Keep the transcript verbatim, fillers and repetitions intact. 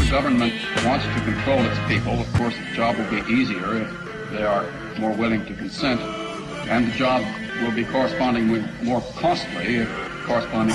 the government wants to control its people, of course, the job will be easier if they are more willing to consent, and the job will be correspondingly more costly if corresponding